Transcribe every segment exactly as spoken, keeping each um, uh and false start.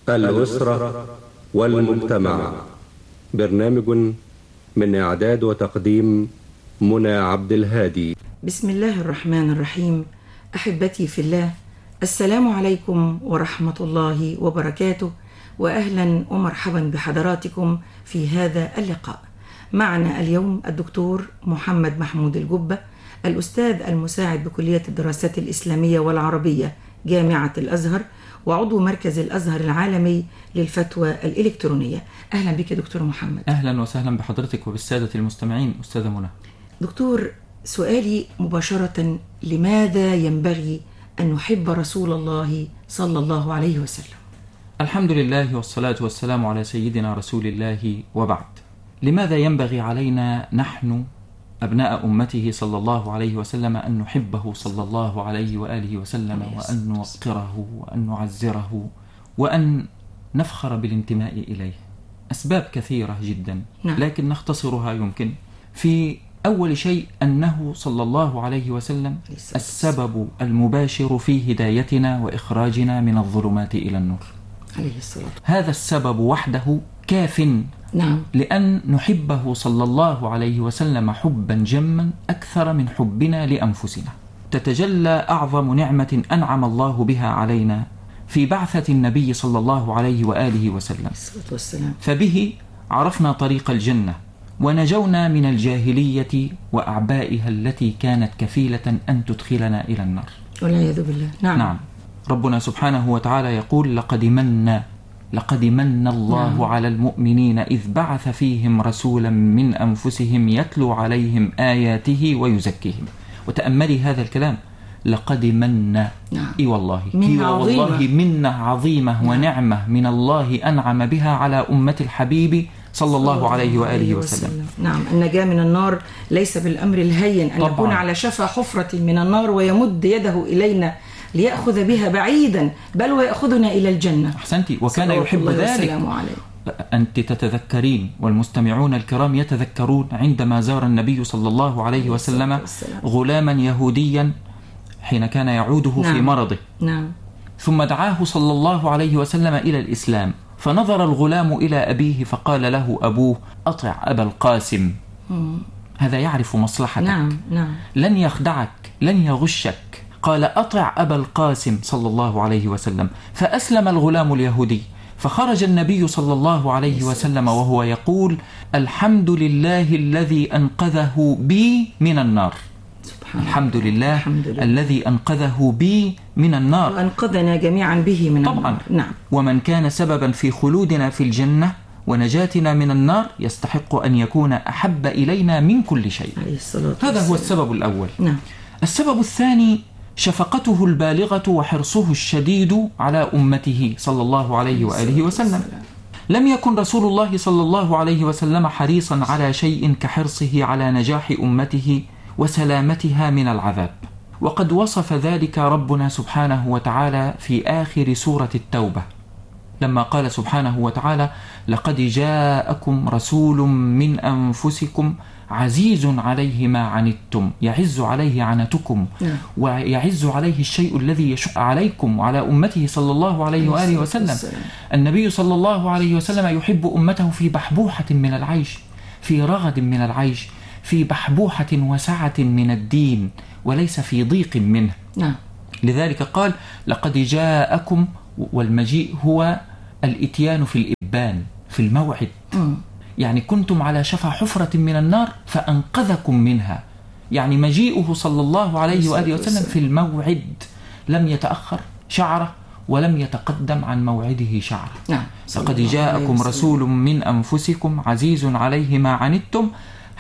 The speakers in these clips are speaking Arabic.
الأسرة والمجتمع. برنامج من إعداد وتقديم منى عبد الهادي. بسم الله الرحمن الرحيم. أحبتي في الله، السلام عليكم ورحمة الله وبركاته، وأهلا ومرحبا بحضراتكم في هذا اللقاء. معنا اليوم الدكتور محمد محمود الجبة، الأستاذ المساعد بكلية الدراسات الإسلامية والعربية جامعة الأزهر، وعضو مركز الأزهر العالمي للفتوى الإلكترونية. أهلا بك دكتور محمد. أهلا وسهلا بحضرتك وبالسادة المستمعين. أستاذة منى. دكتور، سؤالي مباشرة: لماذا ينبغي أن نحب رسول الله صلى الله عليه وسلم؟ الحمد لله والصلاة والسلام على سيدنا رسول الله، وبعد. لماذا ينبغي علينا نحن أبناء أمته صلى الله عليه وسلم أن نحبه صلى الله عليه وآله وسلم، وأن نوقره وأن نعزره وأن نفخر بالانتماء إليه؟ أسباب كثيرة جدا، لكن نختصرها يمكن في أول شيء أنه صلى الله عليه وسلم السبب المباشر في هدايتنا وإخراجنا من الظلمات إلى النور عليه الصلاة. هذا السبب وحده كاف نعم. لأن نحبه صلى الله عليه وسلم حبا جما أكثر من حبنا لأنفسنا. تتجلى أعظم نعمة أنعم الله بها علينا في بعثة النبي صلى الله عليه وآله وسلم، فبه عرفنا طريق الجنة ونجونا من الجاهلية وأعبائها التي كانت كفيلة أن تدخلنا إلى النار والعياذ بالله. نعم. نعم. ربنا سبحانه وتعالى يقول: لقد من لقد من الله نعم. على المؤمنين إذ بعث فيهم رسولا من أنفسهم يتلو عليهم آياته ويزكيهم. وتأملي هذا الكلام: لقد من. نعم. إي والله منة والله منة عظيمة نعم. ونعمة من الله أنعم بها على أمة الحبيب صلى الله عليه وآله وسلم. وسلم. نعم. النجاة من النار ليس بالأمر الهين أن طبعا. نكون على شفا حفرة من النار ويمد يده إلينا ليأخذ بها بعيدا، بل ويأخذنا إلى الجنة. أحسنتي. وكان يحب ذلك. أنت تتذكرين والمستمعون الكرام يتذكرون عندما زار النبي صلى الله عليه وسلم غلاما يهوديا حين كان يعوده نعم. في مرضه نعم. ثم دعاه صلى الله عليه وسلم إلى الإسلام، فنظر الغلام إلى أبيه فقال له أبوه: أطع أبا القاسم. مم. هذا يعرف مصلحتك. نعم. نعم. لن يخدعك، لن يغشك. قال: أطع أبا القاسم صلى الله عليه وسلم. فأسلم الغلام اليهودي، فخرج النبي صلى الله عليه وسلم وهو يقول: الحمد لله الذي أنقذه بي من النار. الحمد لله, الحمد لله الذي أنقذه بي من النار، وأنقذنا جميعا به من طبعا. النار. نعم. ومن كان سببا في خلودنا في الجنة ونجاتنا من النار يستحق أن يكون أحب إلينا من كل شيء. هذا هو السبب الأول. نعم. السبب الثاني شفقته البالغة وحرصه الشديد على أمته صلى الله عليه وآله وسلم. لم يكن رسول الله صلى الله عليه وسلم حريصا على شيء كحرصه على نجاح أمته وسلامتها من العذاب، وقد وصف ذلك ربنا سبحانه وتعالى في آخر سورة التوبة لما قال سبحانه وتعالى: لقد جاءكم رسول من أنفسكم عزيز عليه ما عنتم يعز عليه عنتكم ويعز عليه الشيء الذي يشق عليكم وعلى أمته صلى الله عليه وآله وسلم. النبي صلى الله عليه وسلم يحب أمته في بحبوحة من العيش، في رغد من العيش، في بحبوحة وسعة من الدين، وليس في ضيق منه. نعم. لذلك قال: لقد جاءكم، والمجيء هو الإتيان في الإبان، في الموعد. م. يعني كنتم على شفا حفرة من النار فأنقذكم منها. يعني مجيئه صلى الله عليه وآله وسلم في الموعد، لم يتأخر شعرة ولم يتقدم عن موعده شعرة. نعم. لقد جاءكم رسول من أنفسكم عزيز عليه ما عنتم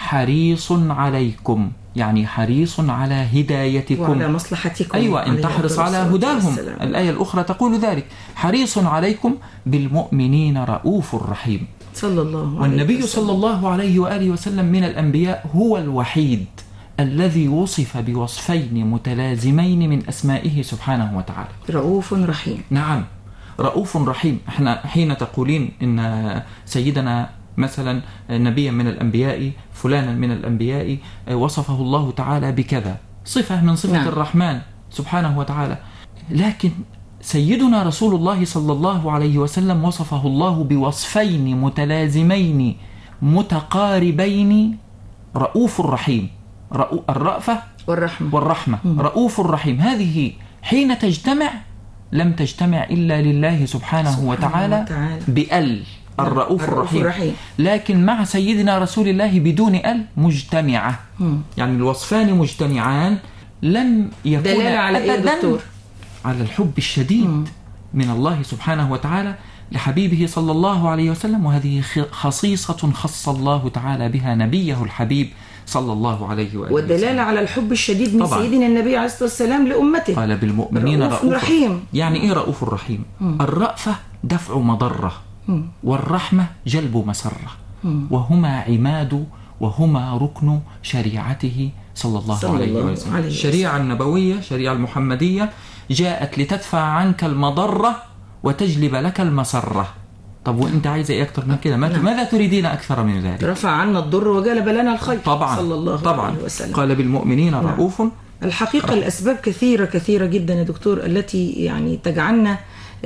حريص عليكم، يعني حريص على هدايتكم وعلى مصلحتكم. أيوة، أن تحرص على هداهم. الآية الأخرى تقول ذلك: حريص عليكم بالمؤمنين رؤوف رحيم. صلى الله عليه والنبي وسلم. صلى الله عليه وآله وسلم من الأنبياء هو الوحيد الذي وصف بوصفين متلازمين من أسمائه سبحانه وتعالى: رؤوف رحيم. نعم، رؤوف رحيم. احنا حين تقولين إن سيدنا مثلا نبيا من الأنبياء فلانا من الأنبياء وصفه الله تعالى بكذا، صفة من صفة نعم. الرحمن سبحانه وتعالى، لكن سيدنا رسول الله صلى الله عليه وسلم وصفه الله بوصفين متلازمين متقاربين: رؤوف رحيم. رؤو الرأفة والرحمة, والرحمة. رؤوف رحيم هذه حين تجتمع لم تجتمع إلا لله سبحانه, سبحانه وتعالى, وتعالى بأل الرؤوف الرحيم. الرحيم. لكن مع سيدنا رسول الله بدون أل مجتمعة. مم. يعني الوصفان مجتمعان لم يكون دلالة على إيه دكتور؟ على الحب الشديد مم. من الله سبحانه وتعالى لحبيبه صلى الله عليه وسلم، وهذه خصيصة خص الله تعالى بها نبيه الحبيب صلى الله عليه وآله والدلالة وسلم. على الحب الشديد من طبعا. سيدنا النبي عليه الصلاة والسلام لأمته. قال بالمؤمنين رؤوف رحيم. يعني إيه رؤوف رحيم؟ مم. الرأفة دفع مضرة، مم. والرحمة جلب مسرة، مم. وهما عماد وهما ركن شريعته صلى الله صلى عليه الله وسلم. عليه الشريعة النبوية، الشريعة المحمدية جاءت لتدفع عنك المضرة وتجلب لك المسرة. طب وانت عايزه ايه اكتر من كده؟ نعم. ماذا تريدين اكثر من ذلك؟ رفع عنا الضر وجلب لنا الخير طبعا صلى الله طبعا. عليه وسلم. قال بالمؤمنين رؤوف. نعم. الحقيقة رحمة. الأسباب كثيرة كثيرة جدا يا دكتور التي يعني تجعلنا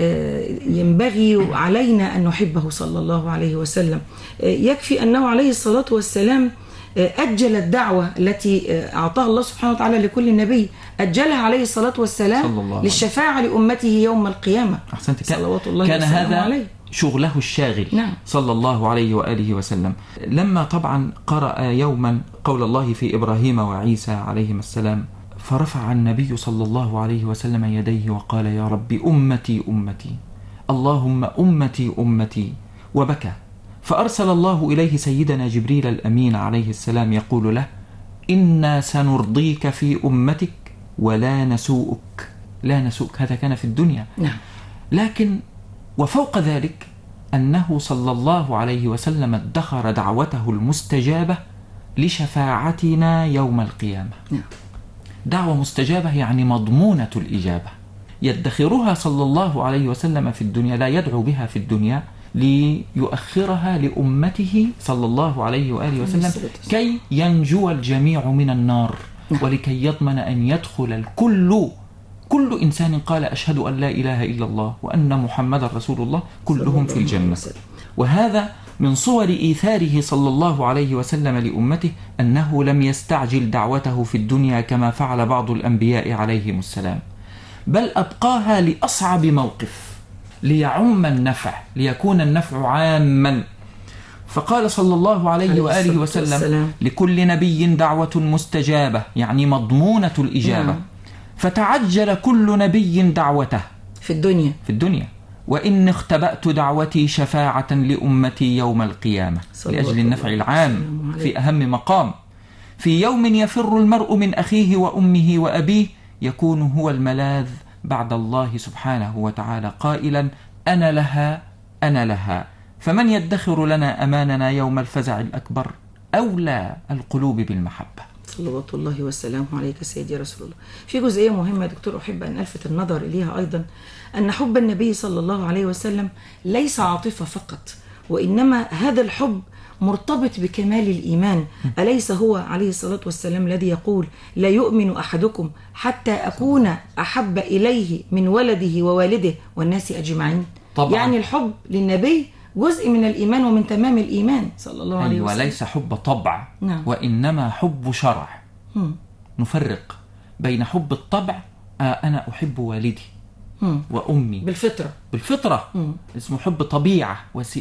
ينبغي علينا أن نحبه صلى الله عليه وسلم. يكفي أنه عليه الصلاة والسلام أجل الدعوة التي أعطاها الله سبحانه وتعالى لكل نبي، أجلها عليه الصلاة والسلام للشفاعة لأمته يوم القيامة. أحسنت. صلوات الله كان هذا عليه شغله الشاغل. نعم. صلى الله عليه وآله وسلم. لما طبعا قرأ يوما قول الله في إبراهيم وعيسى عليهما السلام، فرفع النبي صلى الله عليه وسلم يديه وقال: يا رب أمتي أمتي، اللهم أمتي أمتي، وبكى. فأرسل الله إليه سيدنا جبريل الأمين عليه السلام يقول له: إنا سنرضيك في أمتك ولا نسوءك. لا نسوءك، هذا كان في الدنيا. نعم. لكن وفوق ذلك أنه صلى الله عليه وسلم ادخر دعوته المستجابة لشفاعتنا يوم القيامة. نعم. دعوة مستجابة يعني مضمونة الإجابة، يدخرها صلى الله عليه وسلم في الدنيا، لا يدعو بها في الدنيا، ليؤخرها لأمته صلى الله عليه وآله وسلم كي ينجو الجميع من النار. نعم. ولكي يضمن أن يدخل الكل، كل إنسان قال أشهد أن لا إله إلا الله وأن محمد رسول الله، كلهم في الجنة. وهذا من صور إيثاره صلى الله عليه وسلم لأمته، أنه لم يستعجل دعوته في الدنيا كما فعل بعض الأنبياء عليهم السلام، بل أبقاها لأصعب موقف ليعم النفع، ليكون النفع عاما. فقال صلى الله عليه وآله وسلم: لكل نبي دعوة مستجابة، يعني مضمونة الإجابة. فتعجل كل نبي دعوته في الدنيا في الدنيا وإن اختبأت دعوتي شفاعة لأمتي يوم القيامة، لأجل النفع العام في أهم مقام. في يوم يفر المرء من أخيه وأمه وأبيه، يكون هو الملاذ بعد الله سبحانه وتعالى قائلا: أنا لها أنا لها. فمن يدخر لنا أماننا يوم الفزع الأكبر؟ أولى القلوب بالمحبة. صلوات الله والسلام عليك سيدي رسول الله. في جزئية مهمة دكتور أحب أن ألفت النظر إليها أيضا، أن حب النبي صلى الله عليه وسلم ليس عاطفة فقط، وإنما هذا الحب مرتبط بكمال الإيمان. أليس هو عليه الصلاة والسلام الذي يقول: لا يؤمن أحدكم حتى أكون أحب إليه من ولده ووالده والناس أجمعين؟ طبعا. يعني الحب للنبي جزء من الإيمان ومن تمام الإيمان صلى الله عليه وسلم. وليس حب طبع. نعم. وإنما حب شرع. هم. نفرق بين حب الطبع، آه أنا أحب والدي هم. وأمي بالفطرة بالفطرة هم. اسمه حب طبيعة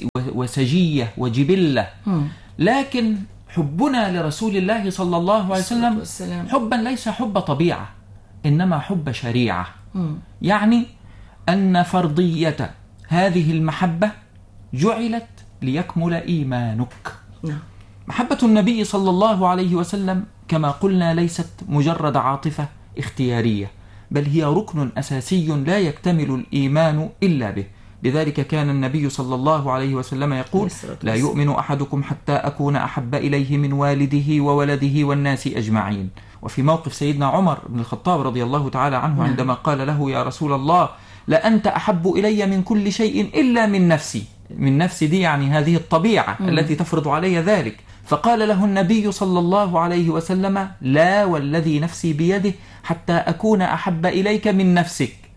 وسجية وجبلة. هم. لكن حبنا لرسول الله صلى الله عليه وسلم حبا ليس حب طبيعة، إنما حب شريعة. هم. يعني أن فرضية هذه المحبة جعلت ليكمل إيمانك. نعم. محبة النبي صلى الله عليه وسلم كما قلنا ليست مجرد عاطفة اختيارية، بل هي ركن أساسي لا يكتمل الإيمان إلا به. لذلك كان النبي صلى الله عليه وسلم يقول: لا يؤمن أحدكم حتى أكون أحب إليه من والده وولده والناس أجمعين. وفي موقف سيدنا عمر بن الخطاب رضي الله تعالى عنه عندما قال له: يا رسول الله، لأنت أحب إلي من كل شيء إلا من نفسي. من نفسي دي يعني هذه الطبيعة م. التي تفرض علي ذلك. فقال له النبي صلى الله عليه وسلم: لا والذي نفسي بيده حتى أكون أحب إليك من نفسك.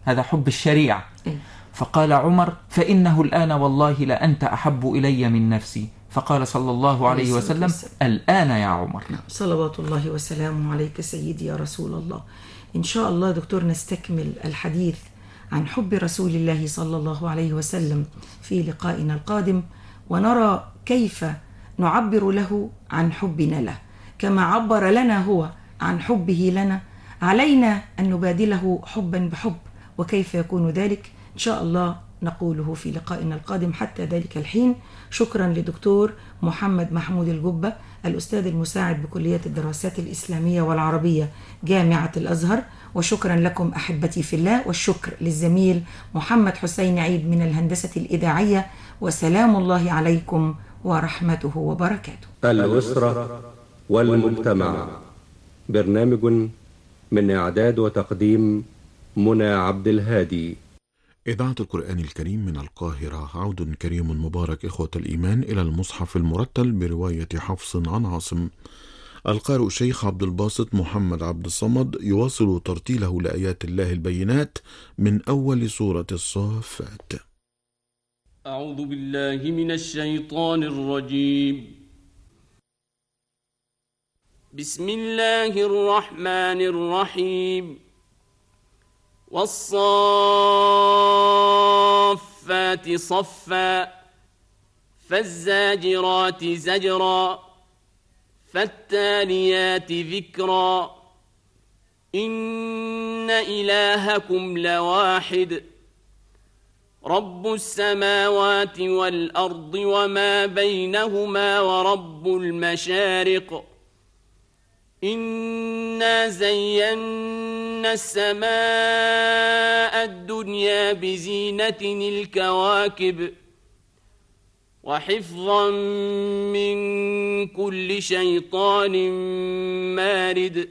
هذا حب الشريعة. فقال عمر: فإنه الآن والله لأنت أحب إلي من نفسي. فقال صلى الله عليه وسلم: الآن يا عمر. صلوات الله وسلامه عليك سيدي يا رسول الله. إن شاء الله دكتور نستكمل الحديث عن حب رسول الله صلى الله عليه وسلم في لقائنا القادم، ونرى كيف نعبر له عن حبنا له كما عبر لنا هو عن حبه لنا. علينا أن نبادله حبا بحب، وكيف يكون ذلك إن شاء الله نقوله في لقائنا القادم. حتى ذلك الحين شكرا لدكتور محمد محمود الجبة، الأستاذ المساعد بكلية الدراسات الإسلامية والعربية جامعة الأزهر، وشكرا لكم أحبتي في الله، والشكر للزميل محمد حسين عيد من الهندسة الإذاعية، وسلام الله عليكم ورحمته وبركاته. الأسرة والمجتمع، برنامج من إعداد وتقديم منى عبد الهادي. إذاعة القرآن الكريم من القاهرة. عود كريم مبارك إخوة الإيمان إلى المصحف المرتل برواية حفص عن عاصم. القارئ الشيخ عبد الباسط محمد عبد الصمد يواصل ترتيله لآيات الله البينات من أول سورة الصافات. أعوذ بالله من الشيطان الرجيم. بسم الله الرحمن الرحيم. والصافات صفا فالزاجرات زجرا فالتاليات ذكرا إن إلهكم لواحد رب السماوات والأرض وما بينهما ورب المشارق إنا زينا السماء الدنيا بزينة الكواكب وحفظا من كل شيطان مارد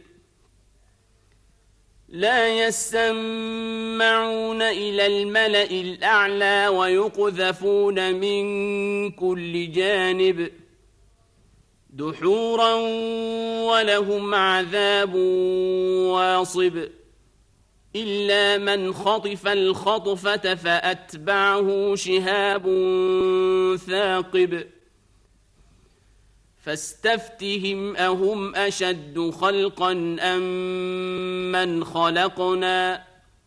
لا يسمعون إلى الملأ الأعلى ويقذفون من كل جانب دحورا ولهم عذاب واصب إلا من خطف الخطفة فأتبعه شهاب ثاقب فاستفتهم أهم أشد خلقا أم من خلقنا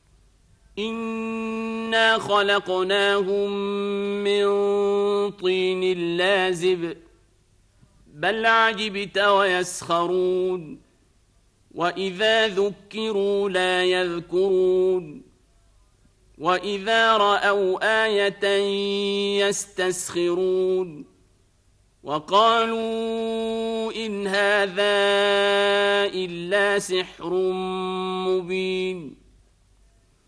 إنا خلقناهم من طين لازب بل عجبت ويسخرون وإذا ذكروا لا يذكرون وإذا رأوا آية يستسخرون وقالوا إن هذا إلا سحر مبين